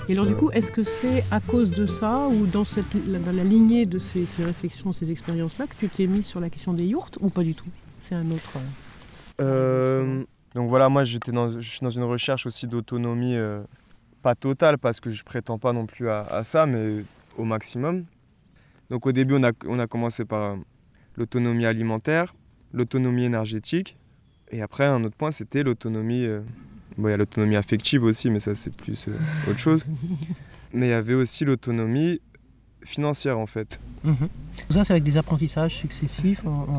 Et alors du coup, est-ce que c'est à cause de ça ou dans la lignée de ces réflexions, ces expériences-là que tu t'es mis sur la question des yourtes ou pas du tout? C'est un autre... Donc voilà, moi je suis dans une recherche aussi d'autonomie, pas totale parce que je prétends pas non plus à ça, mais au maximum. Donc au début on a commencé par l'autonomie alimentaire, l'autonomie énergétique, et après un autre point c'était l'autonomie, bon il y a l'autonomie affective aussi, mais ça c'est plus autre chose. Mais il y avait aussi l'autonomie financière en fait. Tout ça, c'est avec des apprentissages successifs,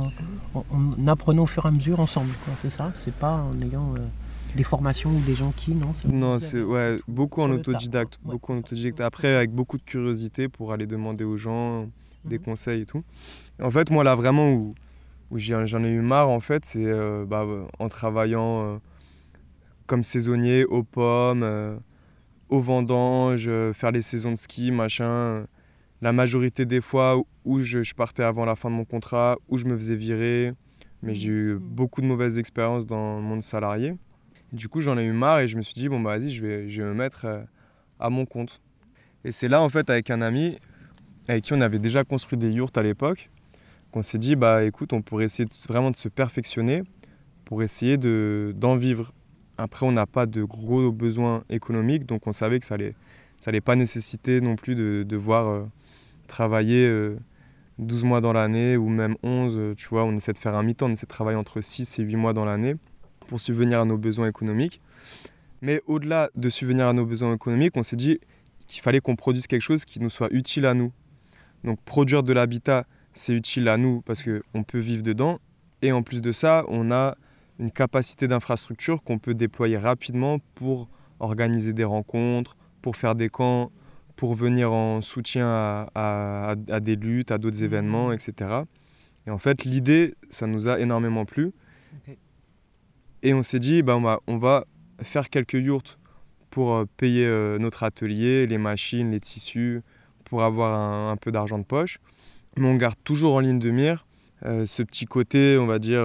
en apprenant au fur et à mesure ensemble, quoi, c'est ça? C'est pas en ayant des formations ou des gens qui, non? Non, c'est beaucoup en autodidacte, beaucoup en autodidacte. Après, avec beaucoup de curiosité pour aller demander aux gens des conseils et tout. En fait, moi là vraiment où j'en ai eu marre en fait, c'est en travaillant comme saisonnier aux pommes, aux vendanges, faire les saisons de ski, machin. La majorité des fois où je partais avant la fin de mon contrat, où je me faisais virer, mais j'ai eu beaucoup de mauvaises expériences dans le monde salarié. Du coup, j'en ai eu marre et je me suis dit, bon, bah vas-y, je vais me mettre à mon compte. Et c'est là, en fait, avec un ami, avec qui on avait déjà construit des yourtes à l'époque, qu'on s'est dit, bah écoute, on pourrait essayer vraiment de se perfectionner pour essayer d'en vivre. Après, on n'a pas de gros besoins économiques, donc on savait que ça allait pas nécessiter non plus de devoir travailler 12 mois dans l'année ou même 11, tu vois, on essaie de faire un mi-temps, on essaie de travailler entre 6 et 8 mois dans l'année pour subvenir à nos besoins économiques. Mais au-delà de subvenir à nos besoins économiques, on s'est dit qu'il fallait qu'on produise quelque chose qui nous soit utile à nous. Donc produire de l'habitat, c'est utile à nous parce qu'on peut vivre dedans. Et en plus de ça, on a une capacité d'infrastructure qu'on peut déployer rapidement pour organiser des rencontres, pour faire des camps, pour venir en soutien à des luttes, à d'autres événements, etc. Et en fait, l'idée, ça nous a énormément plu. Okay. Et on s'est dit, on va faire quelques yourtes pour payer notre atelier, les machines, les tissus, pour avoir un peu d'argent de poche. Mais on garde toujours en ligne de mire ce petit côté, on va dire,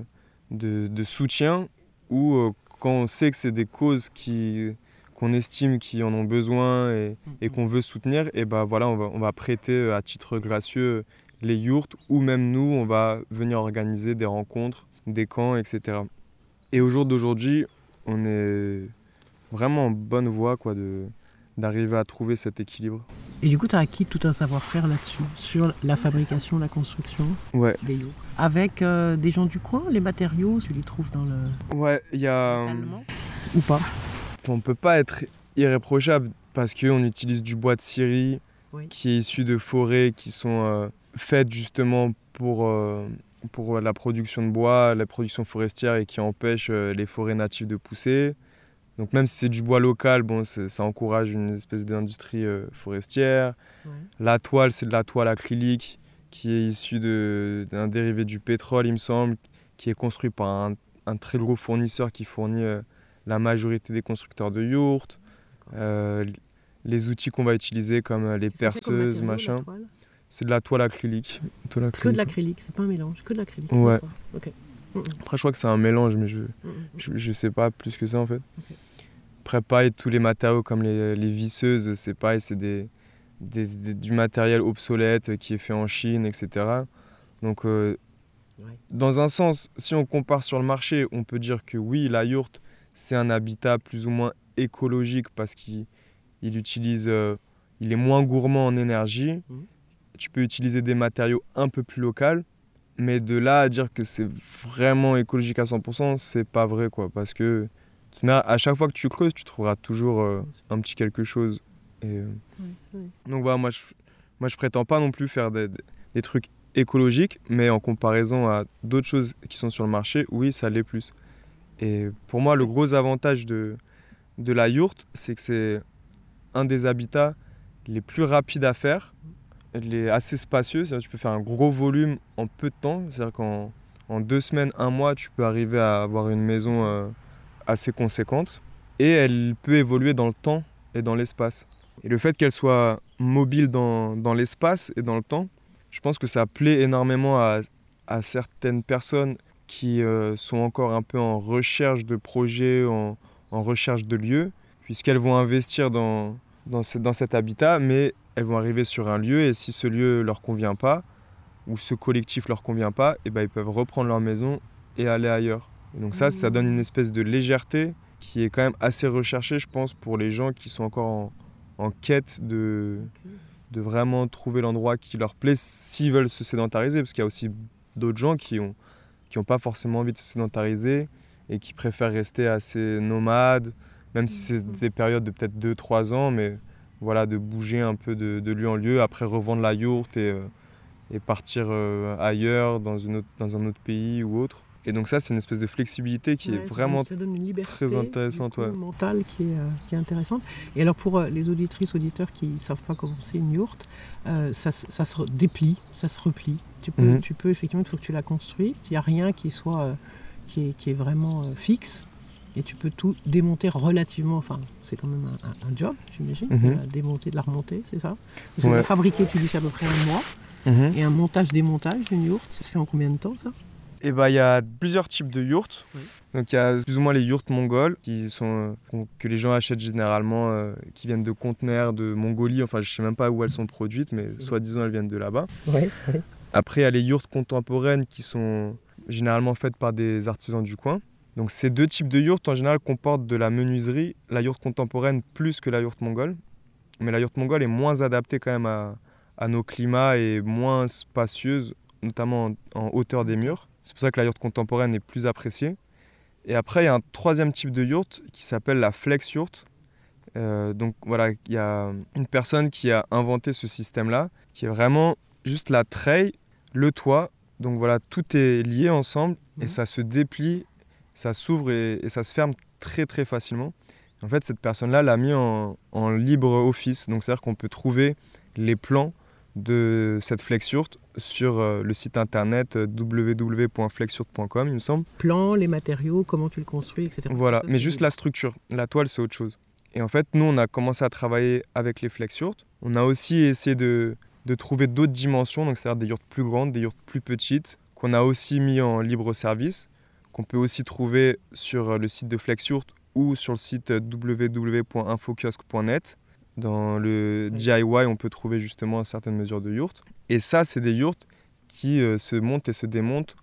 de soutien, où quand on sait que c'est des causes qu'on estime qui en ont besoin et qu'on veut soutenir, et voilà, on va prêter à titre gracieux les yourtes, ou même nous, on va venir organiser des rencontres, des camps, etc. Et au jour d'aujourd'hui, on est vraiment en bonne voie d'arriver à trouver cet équilibre. Et du coup, tu as acquis tout un savoir-faire là-dessus, sur la fabrication, la construction des yourtes. Avec des gens du coin, les matériaux, tu les trouves dans le... Ouais, il y a... Ou pas? On ne peut pas être irréprochable parce qu'on utilise du bois de scierie qui est issu de forêts qui sont faites justement pour la production de bois, la production forestière et qui empêchent les forêts natives de pousser. Donc même si c'est du bois local, ça encourage une espèce d'industrie forestière. Ouais. La toile, c'est de la toile acrylique qui est issue d'un dérivé du pétrole, il me semble, qui est construit par un très gros fournisseur qui fournit la majorité des constructeurs de yourtes. Les outils qu'on va utiliser comme les perceuses, machin. C'est de la toile acrylique. Que de l'acrylique, c'est pas un mélange, que de l'acrylique. Ouais. Okay. Après, je crois que c'est un mélange, mais je sais pas plus que ça en fait. Okay. Après, pareil, tous les matériaux comme les visseuses, c'est pareil, c'est du matériel obsolète qui est fait en Chine, etc. Donc, dans un sens, si on compare sur le marché, on peut dire que oui, la yourte, c'est un habitat plus ou moins écologique parce qu'il utilise, il est moins gourmand en énergie. Tu peux utiliser des matériaux un peu plus locaux, mais de là à dire que c'est vraiment écologique à 100%, c'est pas vrai, quoi, parce que à chaque fois que tu creuses, tu trouveras toujours un petit quelque chose. Et, donc voilà, moi je prétends pas non plus faire des trucs écologiques, mais en comparaison à d'autres choses qui sont sur le marché, oui, ça l'est plus. Et pour moi, le gros avantage de la yourte, c'est que c'est un des habitats les plus rapides à faire, assez spacieux, c'est-à-dire que tu peux faire un gros volume en peu de temps, c'est-à-dire qu'en 2 semaines, 1 mois, tu peux arriver à avoir une maison assez conséquente, et elle peut évoluer dans le temps et dans l'espace. Et le fait qu'elle soit mobile dans l'espace et dans le temps, je pense que ça plaît énormément à certaines personnes qui sont encore un peu en recherche de projets, en recherche de lieux, puisqu'elles vont investir dans dans cet habitat, mais elles vont arriver sur un lieu et si ce lieu leur convient pas ou ce collectif leur convient pas, et ben ils peuvent reprendre leur maison et aller ailleurs. Et donc ça donne une espèce de légèreté qui est quand même assez recherchée, je pense, pour les gens qui sont encore en quête de vraiment trouver l'endroit qui leur plaît s'ils veulent se sédentariser, parce qu'il y a aussi d'autres gens qui ont pas forcément envie de se sédentariser et qui préfèrent rester assez nomades, même si c'est des périodes de peut-être 2-3 ans, mais voilà, de bouger un peu de lieu en lieu, après revendre la yourte et partir ailleurs, dans un autre pays ou autre. Et donc ça, c'est une espèce de flexibilité qui est vraiment ça donne une liberté, très intéressante. Mentale qui est intéressante. Et alors pour les auditrices, auditeurs qui ne savent pas comment c'est une yourte, ça se déplie, ça se replie. Tu peux effectivement, il faut que tu la construis, qu'il n'y a rien qui est vraiment fixe. Et tu peux tout démonter relativement, enfin c'est quand même un job, j'imagine, de la démonter, de la remonter, c'est ça? Parce que la fabriquer, tu dis c'est à peu près 1 mois. Et un montage-démontage d'une yourte, ça se fait en combien de temps ça? Et il y a plusieurs types de yourtes. Oui. Donc il y a plus ou moins les yourtes mongoles que les gens achètent généralement, qui viennent de conteneurs de Mongolie. Enfin, je sais même pas où elles sont produites, mais soi-disant elles viennent de là-bas. Oui. Après, il y a les yourtes contemporaines qui sont généralement faites par des artisans du coin. Donc ces 2 types de yourtes en général comportent de la menuiserie. La yourte contemporaine plus que la yourte mongole. Mais la yourte mongole est moins adaptée quand même à nos climats et moins spacieuse, notamment en hauteur des murs. C'est pour ça que la yourte contemporaine est plus appréciée. Et après, il y a un 3e type de yourte qui s'appelle la flex yourte. Donc voilà, il y a une personne qui a inventé ce système-là, qui est vraiment juste la treille, le toit. Donc voilà, tout est lié ensemble et ça se déplie, ça s'ouvre et ça se ferme très très facilement. En fait, cette personne-là l'a mis en libre office. Donc c'est-à-dire qu'on peut trouver les plans de cette flex-yourte sur le site internet www.flexyourte.com, il me semble. Plans, les matériaux, comment tu le construis, etc. Voilà, mais juste la structure. La toile, c'est autre chose. Et en fait, nous, on a commencé à travailler avec les flex-yourtes. On a aussi essayé de trouver d'autres dimensions, donc c'est-à-dire des yourtes plus grandes, des yourtes plus petites, qu'on a aussi mis en libre service, qu'on peut aussi trouver sur le site de Flexyourte ou sur le site www.infokiosque.net. Dans le DIY, on peut trouver justement certaines mesures de yourtes. Et ça, c'est des yourtes qui se montent et se démontent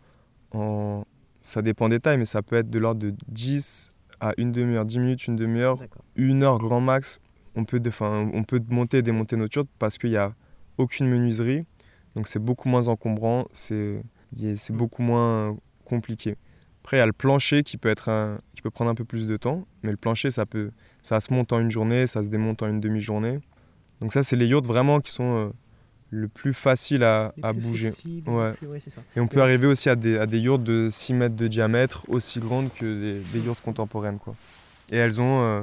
ça dépend des tailles, mais ça peut être de l'ordre de 10 à une demi-heure, 10 minutes, une demi-heure, D'accord. 1 heure grand max. On peut monter et démonter notre yourte parce qu'il n'y a aucune menuiserie. Donc c'est beaucoup moins encombrant, c'est beaucoup moins compliqué. Après, il y a le plancher qui peut prendre un peu plus de temps, mais le plancher, ça se monte en une journée, ça se démonte en une demi-journée. Donc ça, c'est les yourtes vraiment qui sont le plus faciles à bouger. Ouais. C'est ça. Et on peut arriver aussi à des yourtes de 6 mètres de diamètre, aussi grandes que des yourtes contemporaines, quoi. Et elles sont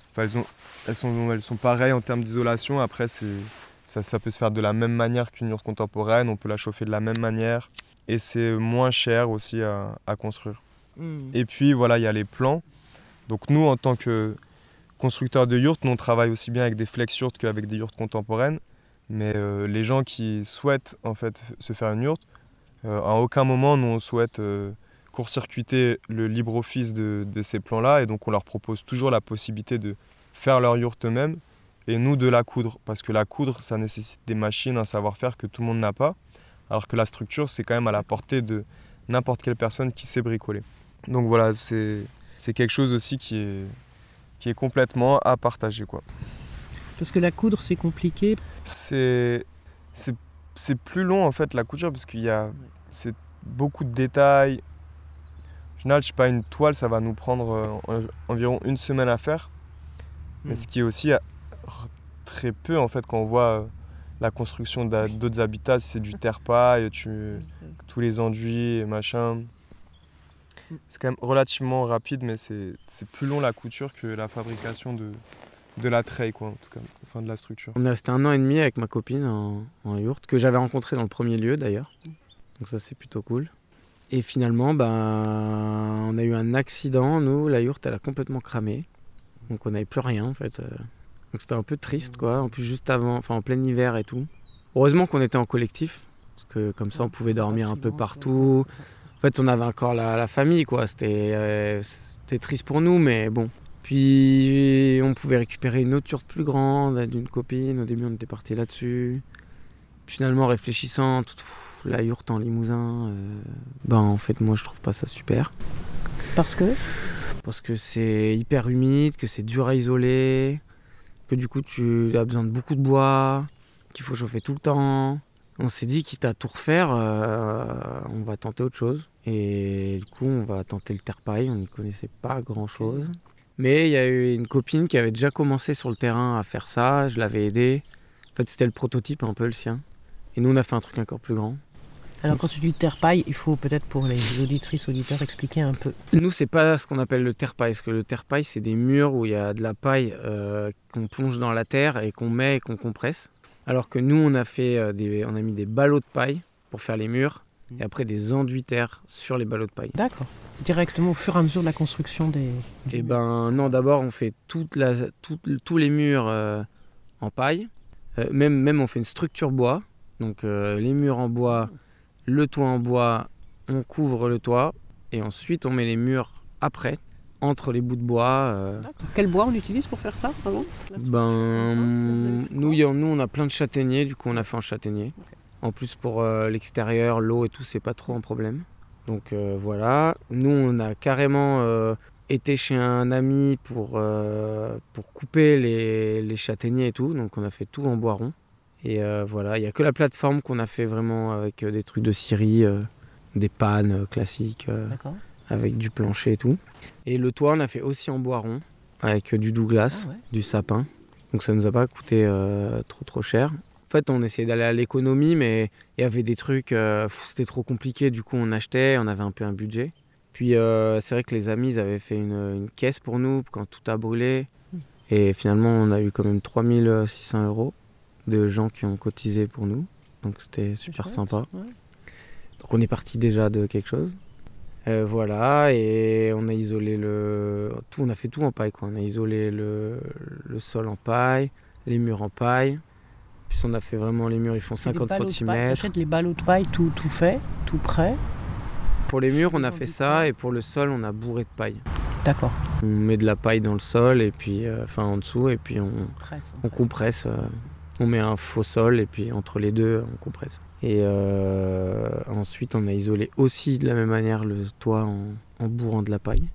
pareilles en termes d'isolation. Après, ça peut se faire de la même manière qu'une yourte contemporaine, on peut la chauffer de la même manière. Et c'est moins cher aussi à construire. Et puis voilà, il y a les plans. Donc nous, en tant que constructeurs de yourtes, nous on travaille aussi bien avec des flex yourtes qu'avec des yourtes contemporaines. Mais les gens qui souhaitent en fait se faire une yourte, à aucun moment nous on souhaite court-circuiter le libre office de ces plans-là. Et donc on leur propose toujours la possibilité de faire leur yourte eux-mêmes et nous de la coudre. Parce que la coudre, ça nécessite des machines, un savoir-faire que tout le monde n'a pas. Alors que la structure, c'est quand même à la portée de n'importe quelle personne qui sait bricoler. Donc voilà, c'est quelque chose aussi qui est complètement à partager, quoi. Parce que la coudre, c'est compliqué. C'est plus long en fait la couture parce c'est beaucoup de détails. En général, je sais pas, une toile, ça va nous prendre environ 1 semaine à faire. Mais ce qui est aussi très peu en fait quand on voit la construction d'autres habitats, c'est du terre-paille, tous les enduits et machin. C'est quand même relativement rapide, mais c'est plus long la couture que la fabrication de la treille, quoi, en tout cas, enfin de la structure. On est resté 1 an et demi avec ma copine en yourte, que j'avais rencontrée dans le premier lieu d'ailleurs. Donc ça, c'est plutôt cool. Et finalement, on a eu un accident. Nous, la yourte, elle a complètement cramé. Donc on n'avait plus rien en fait. Donc c'était un peu triste, quoi. En plus, juste avant, en plein hiver et tout. Heureusement qu'on était en collectif, parce que comme ça, on pouvait dormir un peu partout. En fait, on avait encore la famille, quoi. C'était triste pour nous, mais bon. Puis on pouvait récupérer une autre yourte plus grande d'une copine. Au début on était parti là-dessus. Puis finalement en réfléchissant, la yourte en Limousin, en fait moi je trouve pas ça super. Parce que c'est hyper humide, que c'est dur à isoler, que du coup tu as besoin de beaucoup de bois, qu'il faut chauffer tout le temps. On s'est dit quitte à tout refaire, on va tenter autre chose. Et du coup on va tenter le terre-paille, on n'y connaissait pas grand-chose. Mais il y a eu une copine qui avait déjà commencé sur le terrain à faire ça, je l'avais aidée. En fait c'était le prototype un peu le sien. Et nous on a fait un truc encore plus grand. Alors quand tu dis terre-paille, il faut peut-être pour les auditrices, auditeurs expliquer un peu. Nous c'est pas ce qu'on appelle le terre-paille, parce que le terre-paille c'est des murs où il y a de la paille qu'on plonge dans la terre et qu'on met et qu'on compresse. Alors que nous on a mis des ballots de paille pour faire les murs et après des enduits terre sur les ballots de paille. D'accord. Directement au fur et à mesure de la construction des... Et non, d'abord on fait tous les murs en paille. Même on fait une structure bois. Donc les murs en bois, le toit en bois, on couvre le toit. Et ensuite on met les murs après, entre les bouts de bois. Quel bois on utilise pour faire ça vraiment ? Nous on a plein de châtaigniers, du coup on a fait en châtaignier. Okay. En plus pour l'extérieur, l'eau et tout, c'est pas trop un problème. Donc voilà, nous on a carrément été chez un ami pour couper les châtaigniers et tout, donc on a fait tout en bois rond. Et voilà, il n'y a que la plateforme qu'on a fait vraiment avec des trucs de scierie, des pannes classiques, avec du plancher et tout. Et le toit on a fait aussi en bois rond, avec du Douglas, du sapin, donc ça nous a pas coûté trop cher. En fait, on essayait d'aller à l'économie, mais il y avait des trucs, c'était trop compliqué, du coup on achetait, on avait un peu un budget. Puis c'est vrai que les amis, ils avaient fait une caisse pour nous quand tout a brûlé. Et finalement, on a eu quand même 3 600 € de gens qui ont cotisé pour nous. Donc c'était super sympa. Ouais. Donc on est parti déjà de quelque chose. Voilà, et on a isolé tout, on a fait tout en paille, quoi. On a isolé le sol en paille, les murs en paille. Puis on a fait vraiment les murs, ils font 50 cm. Tu achètes les ballots de paille tout fait, tout prêt. Pour les murs, on a fait ça, et pour le sol, on a bourré de paille. D'accord. On met de la paille dans le sol, et puis, en dessous, et puis on compresse. On met un faux sol, et puis entre les deux, on compresse. Et ensuite, on a isolé aussi de la même manière le toit en bourrant de la paille.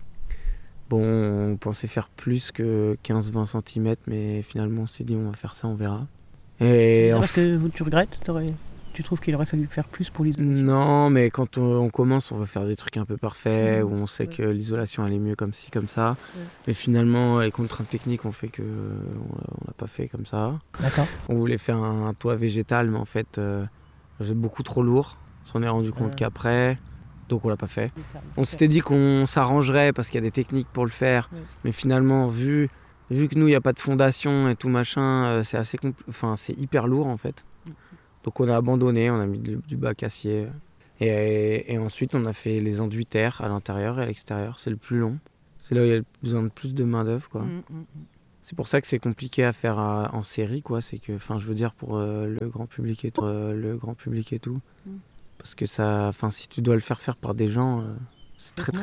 Bon, on pensait faire plus que 15-20 cm, mais finalement, on s'est dit, on va faire ça, on verra. Et parce que tu regrettes ? Tu trouves qu'il aurait fallu faire plus pour l'isolation ? Non, mais quand on commence, on veut faire des trucs un peu parfaits, où on sait que l'isolation elle est mieux comme ci, comme ça. Ouais. Mais finalement, les contraintes techniques ont fait qu'on l'a pas fait comme ça. D'accord. On voulait faire un toit végétal, mais en fait, c'est beaucoup trop lourd. On s'en est rendu compte qu'après, donc on l'a pas fait. On s'était dit qu'on s'arrangerait parce qu'il y a des techniques pour le faire, mais finalement, vu que nous, il n'y a pas de fondation et tout machin, c'est c'est hyper lourd en fait. Donc on a abandonné, on a mis du bac acier. Et ensuite on a fait les enduits terre à l'intérieur et à l'extérieur. C'est le plus long. C'est là où il y a besoin de plus de main d'œuvre, quoi. C'est pour ça que c'est compliqué à faire en série, quoi. C'est que, je veux dire pour le grand public et tout. Parce que ça, si tu dois le faire par des gens, c'est très